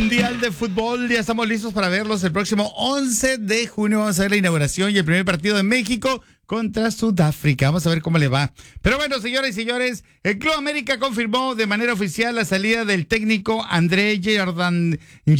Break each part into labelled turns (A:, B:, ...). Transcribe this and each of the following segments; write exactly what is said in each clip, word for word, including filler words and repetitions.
A: Mundial de Fútbol. Ya estamos listos para verlos el próximo once de junio. Vamos a ver la inauguración y el primer partido de México contra Sudáfrica. Vamos a ver cómo le va. Pero bueno, señoras y señores, el Club América confirmó de manera oficial la salida del técnico André Jardín,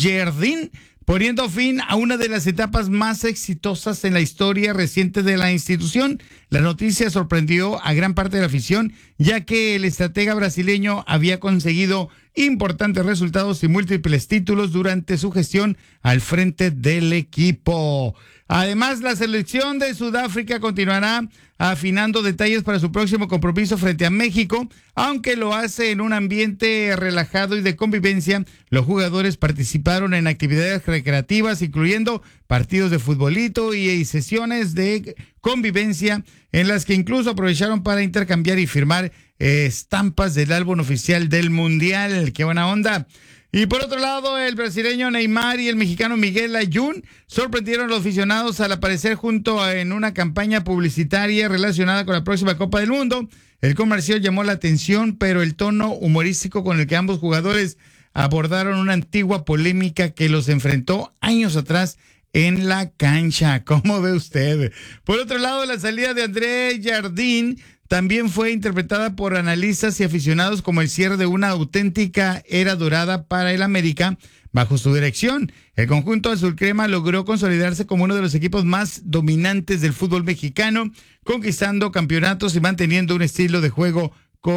A: poniendo fin a una de las etapas más exitosas en la historia reciente de la institución. La noticia sorprendió a gran parte de la afición, ya que el estratega brasileño había conseguido importantes resultados y múltiples títulos durante su gestión al frente del equipo. Además, la selección de Sudáfrica continuará afinando detalles para su próximo compromiso frente a México, aunque lo hace en un ambiente relajado y de convivencia. Los jugadores participaron en actividades recreativas, incluyendo partidos de futbolito y sesiones de convivencia, en las que incluso aprovecharon para intercambiar y firmar eh, estampas del álbum oficial del Mundial. ¡Qué buena onda! Y por otro lado, el brasileño Neymar y el mexicano Miguel Ayun sorprendieron a los aficionados al aparecer junto a, en una campaña publicitaria relacionada con la próxima Copa del Mundo. El comercial llamó la atención, pero el tono humorístico con el que ambos jugadores abordaron una antigua polémica que los enfrentó años atrás en la cancha. ¿Cómo ve usted? Por otro lado, la salida de André Jardín también fue interpretada por analistas y aficionados como el cierre de una auténtica era dorada para el América. Bajo su dirección, el conjunto azul crema logró consolidarse como uno de los equipos más dominantes del fútbol mexicano, conquistando campeonatos y manteniendo un estilo de juego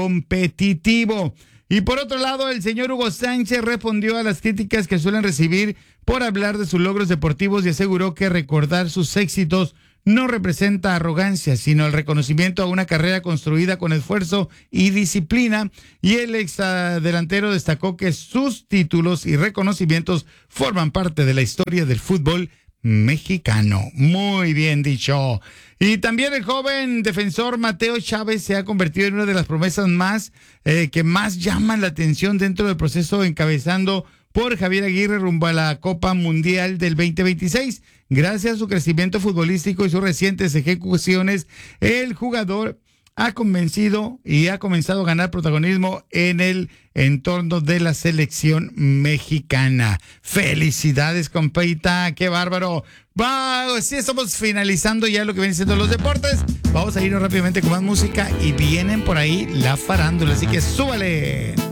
A: competitivo. Y por otro lado, el señor Hugo Sánchez respondió a las críticas que suelen recibir por hablar de sus logros deportivos y aseguró que recordar sus éxitos no representa arrogancia, sino el reconocimiento a una carrera construida con esfuerzo y disciplina. Y el ex delantero destacó que sus títulos y reconocimientos forman parte de la historia del fútbol mexicano. Muy bien dicho. Y también el joven defensor Mateo Chávez se ha convertido en una de las promesas más eh, que más llaman la atención dentro del proceso encabezando por Javier Aguirre rumbo a la Copa Mundial del veinte veintiséis. Gracias a su crecimiento futbolístico y sus recientes ejecuciones, el jugador ha convencido y ha comenzado a ganar protagonismo en el entorno de la selección mexicana. ¡Felicidades, compita! ¡Qué bárbaro! ¡Wow! Sí, estamos finalizando ya lo que vienen siendo los deportes. Vamos a irnos rápidamente con más música y vienen por ahí la farándula, así que súbale.